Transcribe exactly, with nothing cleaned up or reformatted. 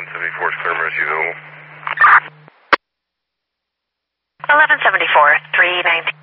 seventy-four is clear, emergency available. eleven seventy-four, three nineteen.